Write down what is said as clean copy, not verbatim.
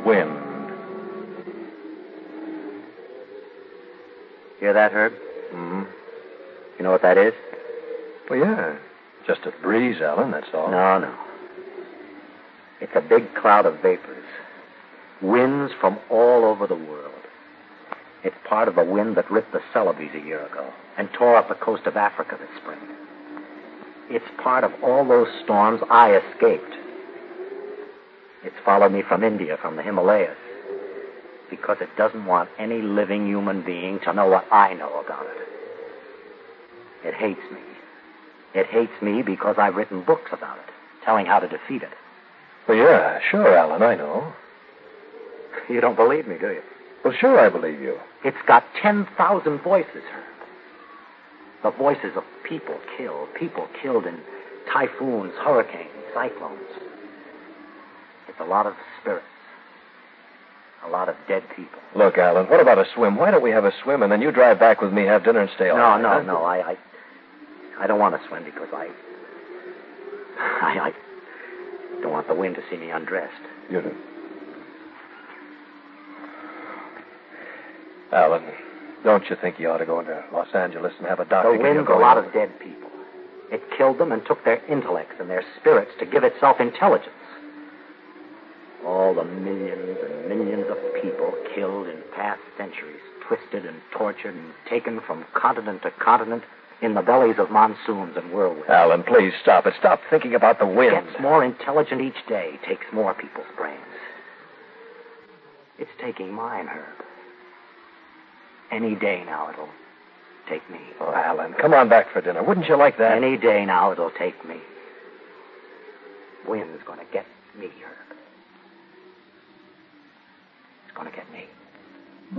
wind. Hear that, Herb? Mm-hmm. You know what that is? Well, yeah. Just a breeze, Alan, that's all. No. It's a big cloud of vapors. Winds from all over the world. It's part of the wind that ripped the Celebes a year ago and tore up the coast of Africa this spring. It's part of all those storms I escaped. It's followed me from India, from the Himalayas, because it doesn't want any living human being to know what I know about it. It hates me. It hates me because I've written books about it, telling how to defeat it. Well, yeah, sure, Alan, I know. You don't believe me, do you? Well, sure, I believe you. It's got 10,000 voices, Herb. The voices of people killed in typhoons, hurricanes, cyclones. It's a lot of spirits. A lot of dead people. Look, Alan, what about a swim? Why don't we have a swim and then you drive back with me, have dinner, and stay all night? No. I don't want to swim because I don't want the wind to see me undressed. You do? Alan, don't you think you ought to go into Los Angeles and have a doctor? The wind's a lot of dead people. It killed them and took their intellects and their spirits to give itself intelligence. All the millions and millions of people killed in past centuries, twisted and tortured and taken from continent to continent in the bellies of monsoons and whirlwinds. Alan, please stop it. Stop thinking about the wind. It gets more intelligent each day, takes more people's brains. It's taking mine, Herb. Any day now it'll take me. Oh, Alan, come on back for dinner. Wouldn't you like that? Any day now it'll take me. Wind's gonna get me, Herb.